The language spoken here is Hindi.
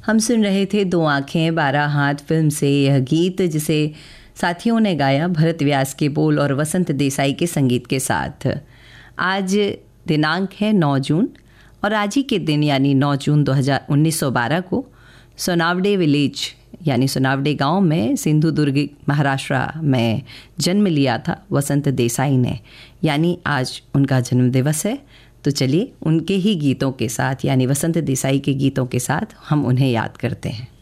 हम सुन रहे थे दो आँखें 12 हाथ फिल्म से यह गीत, जिसे साथियों ने गाया भरत व्यास के बोल और वसंत देसाई के संगीत के साथ। आज दिनांक है 9 जून और आज ही के दिन यानी 9 जून 1912 को सोनावडे विलेज यानी सोनावडे गांव में सिंधुदुर्ग महाराष्ट्र में जन्म लिया था वसंत देसाई ने, यानी आज उनका जन्म दिवस है। तो चलिए उनके ही गीतों के साथ यानी वसंत देसाई के गीतों के साथ हम उन्हें याद करते हैं।